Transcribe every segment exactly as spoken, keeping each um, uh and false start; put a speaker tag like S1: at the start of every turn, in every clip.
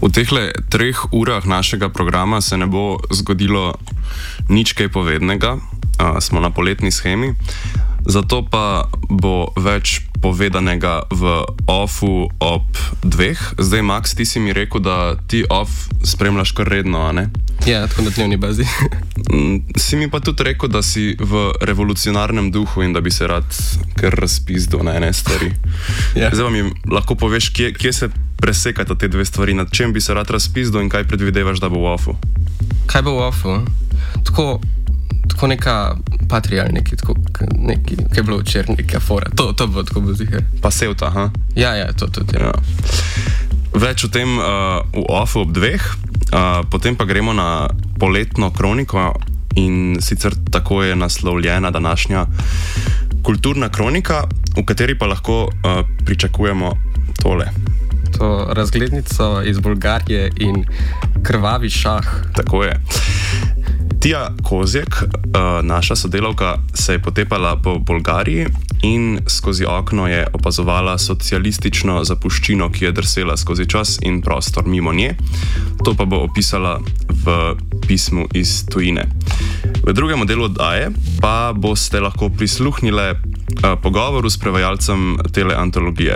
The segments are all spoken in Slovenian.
S1: V tehle treh urah našega programa se ne bo zgodilo nič kaj povednega, uh, smo na poletni shemi, zato pa bo več povedanega v offu ob dveh. Zdaj, Max, ti si mi rekel, da ti off spremljaš kar redno, a ne?
S2: Ja, tako na dnevni bazi.
S1: Si mi pa tudi rekel, da si v revolucionarnem duhu in da bi se rad kar razpizdil na ene stvari.
S2: Ja.
S1: Zdaj mi lahko poveš, kje, kje se presekata te dve stvari, nad čem bi se rad razpizdil in kaj predvidevaš, da bo v offu?
S2: Kaj bo v offu? Tako, tako neka patrial, neki, tako, neki, kaj je bilo včeraj, neka fora. To, to bo tako bo ziher.
S1: Pa sevta, ha?
S2: Ja, ja, to tudi. Ja.
S1: Ja. Več o tem uh, v offu ob dveh, uh, potem pa gremo na poletno kroniko in sicer tako je naslovljena današnja kulturna kronika, v kateri pa lahko uh, pričakujemo tole.
S2: To razglednico iz Bolgarije in krvavi šah.
S1: Tako je. Tija Kozjek, uh, naša sodelavka, se je potepala po Bolgariji in skozi okno je opazovala socialistično zapuščino, ki je drsela skozi čas in prostor mimo nje. To pa bo opisala v pismu iz tujine. V drugem delu oddaje pa boste lahko prisluhnile uh, pogovoru s prevajalcem tele antologije.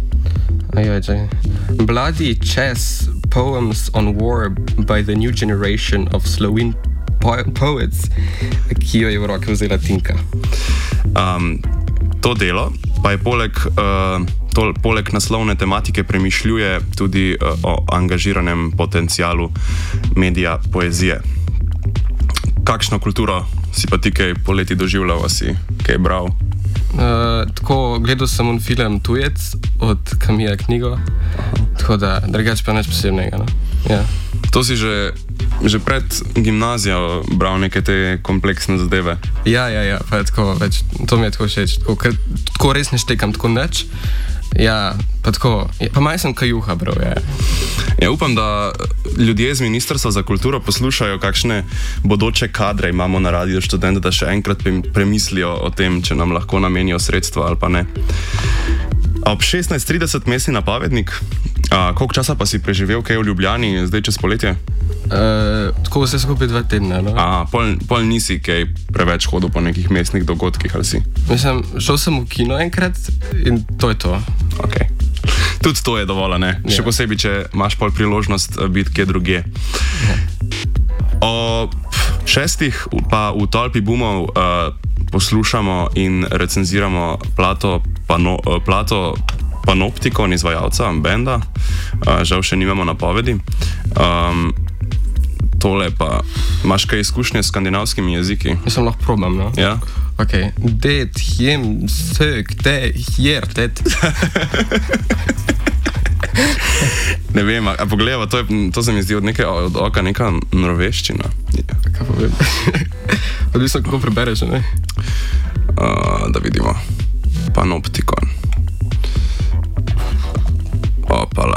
S2: Ajaj, Bloody Chess, Poems on War by the New Generation of Slovene po- Poets, ki jo je v roke vzela Tinka.
S1: Um, to delo pa je poleg, uh, to, poleg naslovne tematike premišljuje tudi uh, o angažiranem potencialu medija poezije. Kakšno kulturo si pa ti kaj poleti doživljal, a si kaj bral?
S2: Uh, tako, gledal sem un film Tujec od Camilla Knjigo, tako da drugače pa nič posebnega. No? Ja.
S1: To si že, že pred gimnazijo bral neke te kompleksne zadeve.
S2: Ja, ja, ja, pa je tako več, to mi je tako všeč, tako, ker, tako res ne štekam, tako nič. Ja, pa tako, ja, pa maj sem kajuha bral, ja.
S1: Ja, upam, da ljudje z Ministrstva za kulturo poslušajo, kakšne bodoče kadre imamo na Radio Študent, da še enkrat premislijo o tem, če nam lahko namenijo sredstva ali pa ne. Ob šestnajst trideset mestni napovednik. A, koliko časa pa si preživel kaj v Ljubljani zdaj čez poletje?
S2: Uh, tako vse skupaj dva tedna, no.
S1: A, pol, pol nisi kaj preveč hodil po nekih mestnih dogodkih, ali si?
S2: Mislim, šel sem v kino enkrat in to je to.
S1: Ok. Tudi to je dovolj, ne? Ja. Še posebej, če imaš pol priložnost biti kje drugje.
S2: Ja.
S1: O šestih pa v Tolpi bumov uh, poslušamo in recenziramo plato, pano, uh, plato Panoptikon izvajalca benda. Uh, žal še nimamo napovedi. Um, tole pa, imaš kaj izkušnje s skandinavskimi jeziki?
S2: Mislim, lahko probam, no?
S1: Ja?
S2: Ok. Det, hjem, sök, te, hjer, tet.
S1: Ne vem, a, a pogledava, to, je, to se mi zdi od, neke, od oka neka norveščina. Ja.
S2: Kaj pa vem? Odvisno, kako prebereš, ne?
S1: Uh, da vidimo. Panoptikon. Opala.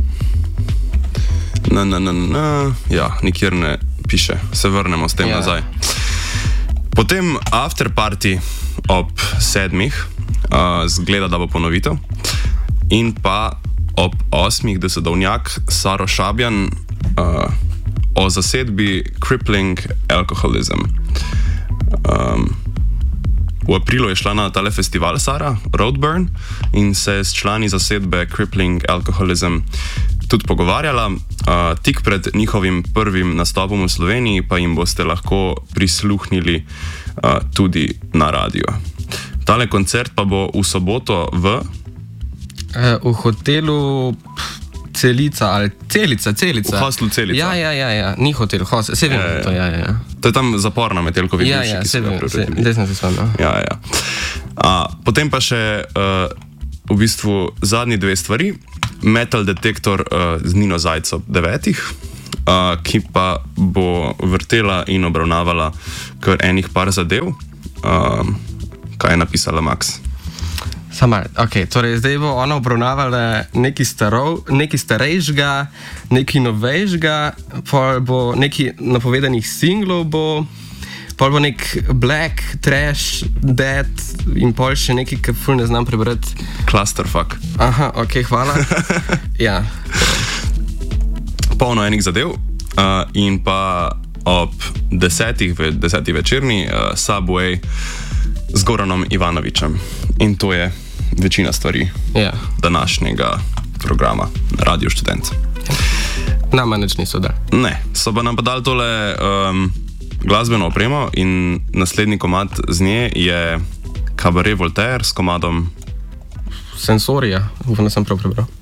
S1: Na, na, na, na. Ja, nikjer ne piše. Se vrnemo s tem ja. nazaj. Potem after party ob sedmih, uh, zgleda, da bo ponovitev. In pa ob osmih desedovnjak Saro Šabjan uh, o zasedbi Crippling Alcoholism. Um, v aprilu je šla na tale festival Sara, Roadburn, in se s člani zasedbe Crippling Alcoholism tudi pogovarjala. Uh, tik pred njihovim prvim nastopom v Sloveniji pa jim boste lahko prisluhnili uh, tudi na radiju. Tale koncert pa bo v soboto v
S2: V hotelu Celica, ali Celica, Celica.
S1: V hostlu Celica.
S2: Ja, ja, ja, ja. Ni hotel, hostel, se vem,
S1: Ja, ja.
S2: to, ja, ja.
S1: To je tam zapor na Metelkovi
S2: Ja,
S1: bivši,
S2: ja,
S1: ki
S2: se
S1: so ga
S2: vem, se,
S1: preuredili.
S2: zdaj sem se spomnil.
S1: Ja, ja. A, potem pa še uh, v bistvu zadnji dve stvari. Metal detektor uh, z Nino Zajco devetih, uh, ki pa bo vrtela in obravnavala kar enih par zadev. Uh, kaj je napisala Max?
S2: Samar, ok, torej zdaj bo ona obravnavala nekaj starov, nekaj starejšega, nekaj novejšega, pol bo nekaj napovedanih singlov bo, pol bo nek black, trash, dead in pol še nekaj, ki ful ne znam prebrati.
S1: Clusterfuck.
S2: Aha, ok, hvala. Ja.
S1: polno enih zadev uh, in pa ob desetih, desetih večerni uh, Subway z Goranom Ivanovičem. In to je večina stvari
S2: yeah.
S1: današnjega programa Radio Študent.
S2: Nama nič niso dali.
S1: Ne, so pa nam pa dali tole um, glasbeno opremo in naslednji komad z nje je Cabaret Voltaire s komadom
S2: Sensorija, upam, da sem prav prebral.